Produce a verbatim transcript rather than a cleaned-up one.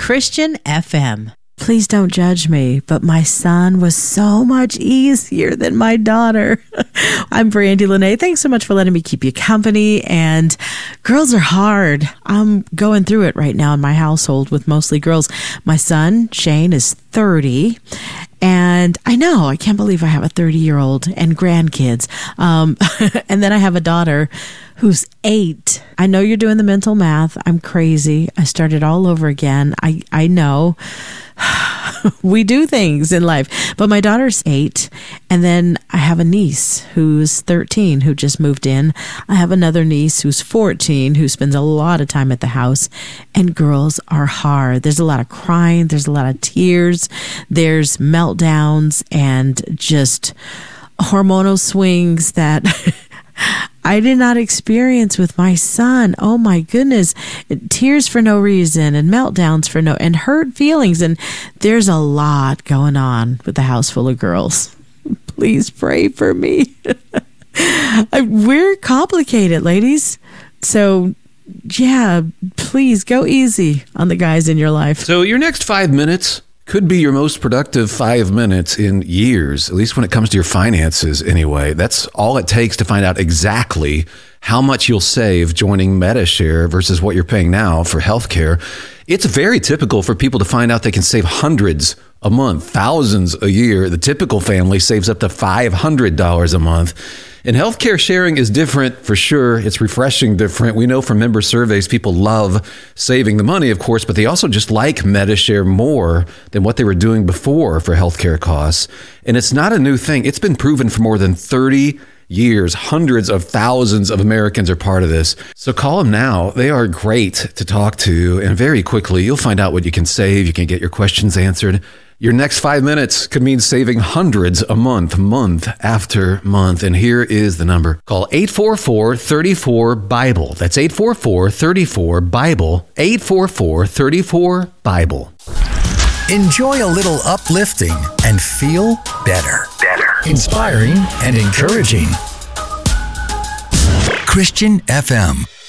Christian F M. Please don't judge me, but my son was so much easier than my daughter. I'm Brandy Lene. Thanks so much for letting me keep you company. And girls are hard. I'm going through it right now in my household with mostly girls. My son, Shane, is thirty. And I know, I can't believe I have a thirty-year-old and grandkids. Um, and then I have a daughter who's eight. I know you're doing the mental math. I'm crazy. I started all over again. I, I know. We do things in life. But my daughter's eight. And then I have a niece who's thirteen who just moved in. I have another niece who's fourteen who spends a lot of time at the house. And girls are hard. There's a lot of crying. There's a lot of tears. There's meltdowns and just hormonal swings that I did not experience with my son. Oh my goodness. Tears for no reason and meltdowns for no, and hurt feelings. And there's a lot going on with the house full of girls. Please pray for me. We're complicated, ladies. So yeah, please go easy on the guys in your life. So your next five minutes could be your most productive five minutes in years, at least when it comes to your finances anyway. That's all it takes to find out exactly how much you'll save joining Medi-Share versus what you're paying now for healthcare. It's very typical for people to find out they can save hundreds a month, thousands a year. The typical family saves up to five hundred dollars a month. And healthcare sharing is different for sure. It's refreshing different. We know from member surveys, people love saving the money, of course, but they also just like Medi-Share more than what they were doing before for healthcare costs. And it's not a new thing. It's been proven for more than thirty years. Hundreds of thousands of Americans are part of this. So call them now. They are great to talk to. And very quickly, you'll find out what you can save. You can get your questions answered. Your next five minutes could mean saving hundreds a month, month after month. And here is the number. Call eight four four, three four, BIBLE. That's eight four four, three four, BIBLE. eight four four, three four, BIBLE. Enjoy a little uplifting and feel better. Better. Inspiring and encouraging. Christian F M.